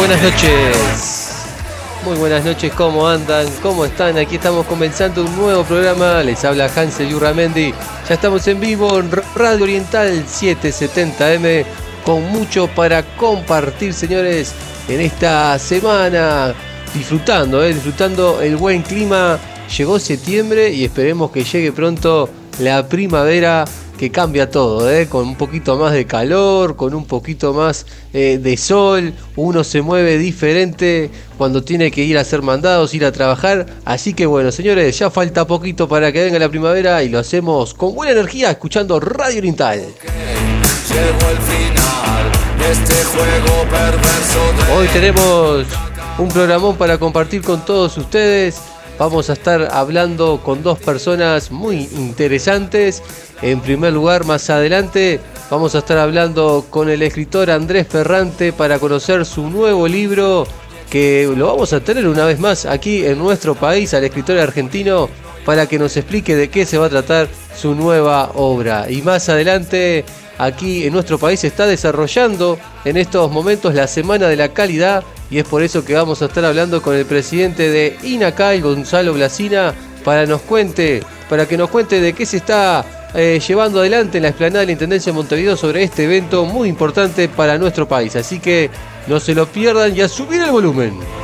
buenas noches. Muy buenas noches, ¿cómo andan? ¿Cómo están? Aquí estamos comenzando un nuevo programa. Les habla Hansel Yurramendi. Ya estamos en vivo en Radio Oriental 770M con mucho para compartir, señores, en esta semana. Disfrutando el buen clima. Llegó septiembre y esperemos que llegue pronto la primavera, que cambia todo, con un poquito más de calor, con un poquito más de sol. Uno se mueve diferente cuando tiene que ir a hacer mandados, ir a trabajar. Así que bueno, señores, ya falta poquito para que venga la primavera y lo hacemos con buena energía escuchando Radio Oriental. Llegó el final de este juego perverso. Hoy tenemos un programón para compartir con todos ustedes. Vamos a estar hablando con dos personas muy interesantes. En primer lugar, más adelante, vamos a estar hablando con el escritor Andrés Ferrante para conocer su nuevo libro, que lo vamos a tener una vez más aquí en nuestro país, al escritor argentino, para que nos explique de qué se va a tratar su nueva obra. Y más adelante, aquí en nuestro país se está desarrollando en estos momentos la Semana de la Calidad, y es por eso que vamos a estar hablando con el presidente de INACAL, Gonzalo Blasina, para que nos cuente de qué se está llevando adelante en la explanada de la Intendencia de Montevideo sobre este evento muy importante para nuestro país. Así que no se lo pierdan y a subir el volumen.